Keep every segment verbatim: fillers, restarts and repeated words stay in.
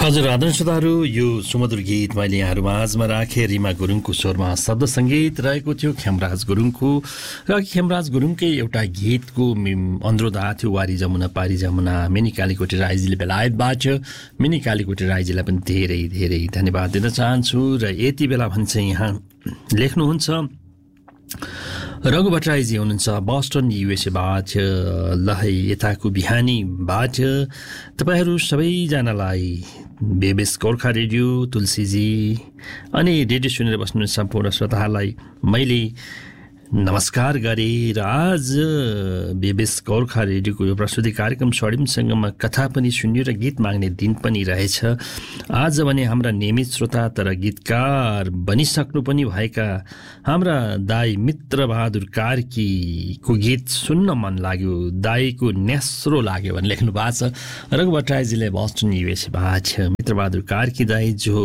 हजुर आदरणीय श्रोताहरू, यो सुमधुर गीत मैले यहाँहरू माझमा राखेँ। रिमा गुरुङको स्वरमा शब्द सङ्गीत रहेको थियो खेमराज गुरुङको, र खेमराज गुरुङकै एउटा गीतको अनुरोध आएको थियो, वारी जमुना पारी जमुना। मिनी कालीकोटी राईजीले बेलायतबाट, मिनी कालीकोटी राईजीलाई पनि धेरै धेरै धन्यवाद दिन चाहन्छु। र यति बेला भन्छ यहाँ लेख्नुहुन्छ रघु भट्टराईजी हुनुहुन्छ बस्टन युएसएबाट, ल है यताको बिहानीबाट। तपाईँहरू सबैजनालाई बेबेस गोर्खा रेडियो, तुलसीजी अनि रेडियो सुनेर बस्नु सम्पूर्ण श्रोताहरूलाई मैले नमस्कार गरेँ। र आज बेबेस गोर्खा रेडियोको यो प्रस्तुति कार्यक्रम स्वर्णिमसँगमा कथा पनि सुन्यो र गीत माग्ने दिन पनि रहेछ। आज भने हाम्रा नियमित श्रोता तर गीतकार बनिसक्नु पनि भएका हाम्रा दाई मित्र बहादुर कार्कीको गीत सुन्न मन लाग्यो, दाईको न्यास्रो लाग्यो भने लेख्नु भएको छ। रघु भट्टराईजीले बस्टन युएसएबाट, मित्र बहादुर कार्की दाई जो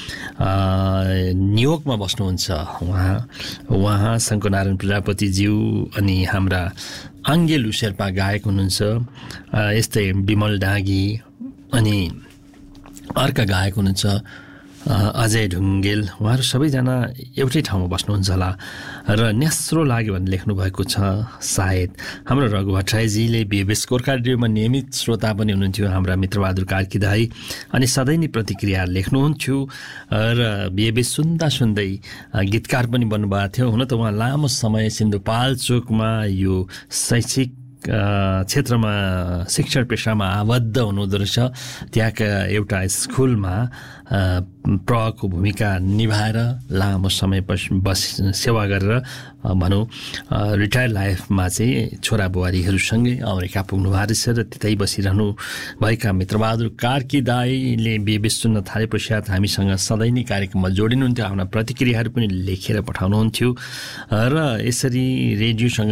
न्युयोर्कमा बस्नुहुन्छ, उहाँ उहाँ शङ्करनारायण प्रजापतिज्यू अनि हाम्रा आङ्गेलु शेर्पा गायक हुनुहुन्छ, यस्तै विमल डाँगी अनि अर्का गायक हुनुहुन्छ अजय ढुङ्गेल। उहाँहरू सबैजना एउटै ठाउँमा बस्नुहुन्छ होला र न्यास्रो लाग्यो भने लेख्नु भएको छ। सायद हाम्रो रघु भट्टराईजीले बेबेस गोर्खा रेडियोमा नियमित श्रोता पनि हुनुहुन्थ्यो, हाम्रा मित्रबहादुर कार्की दाई, अनि सधैँ नै प्रतिक्रिया लेख्नुहुन्थ्यो र बेबेस सुन्दा सुन्दै गीतकार पनि बन्नुभएको थियो। हुन त उहाँ लामो समय सिन्धुपाल्चोकमा यो शैक्षिक क्षेत्रमा शिक्षण पेसामा आबद्ध हुनुहुँदो रहेछ। त्यहाँका एउटा स्कुलमा प्रहको भूमिका निभाएर लामो समय बस सेवा गरेर भनौँ रिटायर लाइफमा चाहिँ छोरा बुहारीहरूसँगै अमेरिका पुग्नु भएको रहेछ र त्यतै बसिरहनु भएका मित्रबहादुर कार्की दाईले बेबेस सुन्न थाले पश्चात हामीसँग सधैँ नै कार्यक्रममा जोडिनुहुन्थ्यो, आफ्ना प्रतिक्रियाहरू पनि लेखेर पठाउनुहुन्थ्यो र यसरी रेडियोसँग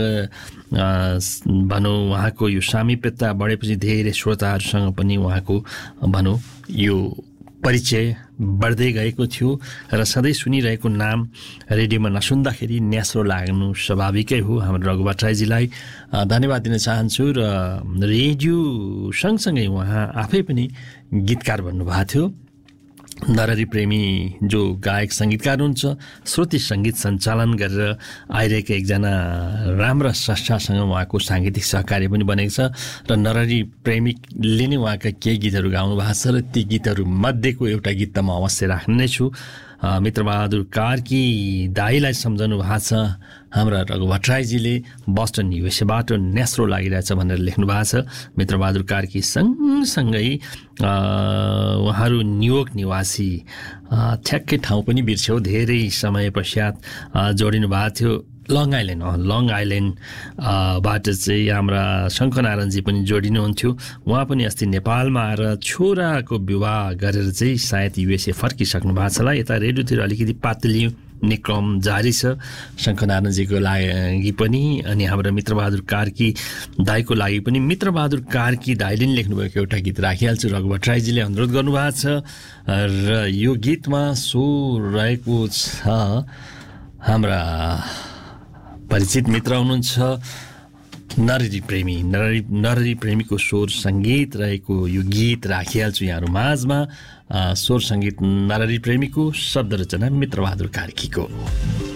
भनौँ उहाँको यो सामिप्यता बढेपछि धेरै श्रोताहरूसँग पनि उहाँको भनौँ यो परिचय बढ्दै गएको थियो र सधैँ सुनिरहेको नाम रेडियोमा नसुन्दाखेरि न्यास्रो लाग्नु स्वाभाविकै हो। हाम्रो रघु भट्टराईजीलाई धन्यवाद दिन चाहन्छु। र रेडियो सँगसँगै उहाँ आफै पनि गीतकार भन्नुभएको थियो। नरहरी प्रेमी जो गायक सङ्गीतकार हुनुहुन्छ, श्रुति सङ्गीत सञ्चालन गरेर आइरहेको एकजना राम्रा स्रष्टासँग उहाँको साङ्गीतिक सहकार्य पनि बनेको छ र नरहरी प्रेमीले नै उहाँका केही गीतहरू गाउनु भएको छ र ती गीतहरू मध्येको एउटा गीत त म अवश्य राख्ने नै छु। मित्रबहादुर कार्की दाईलाई सम्झाउनु भएको छ हाम्रा रघु भट्टराईजीले बस्टन युएसएबाट न्यास्रो लागिरहेछ भनेर लेख्नु भएको छ। मित्रबहादुर कार्की सँगसँगै उहाँहरू न्युयोर्क निवासी, ठ्याक्कै ठाउँ पनि बिर्स्यौ, धेरै समय पश्चात जोडिनु भएको थियो। लङ आइल्यान्ड लङ आइल्यान्डबाट चाहिँ हाम्रा शङ्करनारायणजी पनि जोडिनुहुन्थ्यो। उहाँ पनि अस्ति नेपालमा आएर छोराको विवाह गरेर चाहिँ सायद युएसए फर्किसक्नु भएको छ होला। यता रेडियोतिर अलिकति पातलिने क्रम जारी छ शङ्करनारायणजीको लागि पनि अनि हाम्रो मित्रबहादुर कार्की दाईको लागि पनि। मित्रबहादुर कार्की दाईले नि लेख्नुभएको एउटा गीत राखिहाल्छु, रघु भट्टराईजीले अनुरोध गर्नुभएको छ र यो गीतमा स्वर रहेको छ हाम्रा परिचित मित्र हुनुहुन्छ नरहरी प्रेमी। नरहरी नरहरी प्रेमीको स्वर सङ्गीत रहेको यो गीत राखिहाल्छु यहाँहरू माझमा। स्वर सङ्गीत नरहरी प्रेमीको, शब्द रचना मित्रबहादुर कार्कीको।